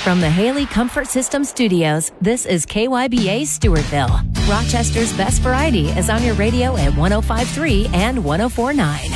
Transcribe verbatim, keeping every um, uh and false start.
From the Haley Comfort System Studios, this is K Y B A Stewartville. Rochester's best variety is on your radio at one oh five point three and one oh four point nine.